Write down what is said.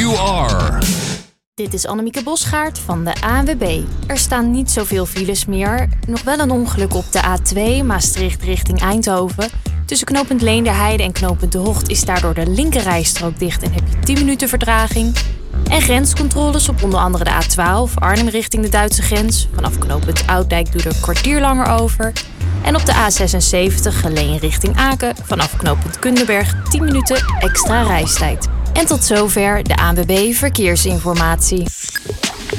you are. Dit is Annemieke Bosgaard van de ANWB. Er staan niet zoveel files meer. Nog wel een ongeluk op de A2 Maastricht richting Eindhoven. Tussen knooppunt Leenderheide en knooppunt De Hocht is daardoor de linkerrijstrook dicht en heb je 10 minuten vertraging. En grenscontroles op onder andere de A12 Arnhem richting de Duitse grens. Vanaf knooppunt Ouddijk doe je er een kwartier langer over. En op de A76 Geleen richting Aken. Vanaf knooppunt Kunderberg 10 minuten extra reistijd. En tot zover de ANWB Verkeersinformatie.